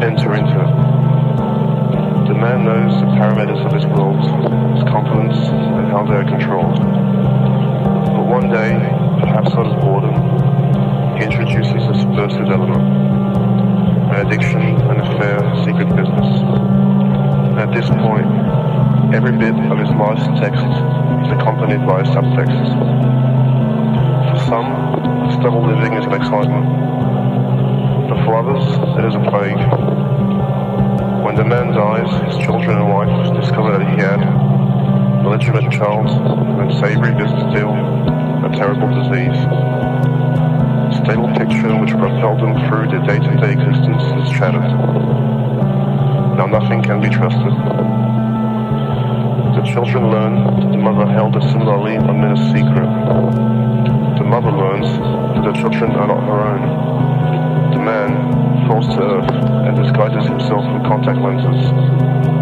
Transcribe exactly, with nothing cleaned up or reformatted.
enter into it. The man knows the parameters of his world, his confidence, and how they are controlled. But one day, perhaps out of boredom, he introduces a subversive element, an addiction, an affair, secret business. And at this point, every bit of his life's text is accompanied by a subtext. For some, stubble living is an excitement, but for others, it is a plague. When the man dies, his children and wife discover that he had a legitimate child, an unsavory business deal, a terrible disease. The stable picture which propelled them through their day-to-day existence is shattered. Now nothing can be trusted. The children learn that the mother held a similarly ominous secret. The mother learns that the children are not her own. The man falls to earth and disguises himself with contact lenses.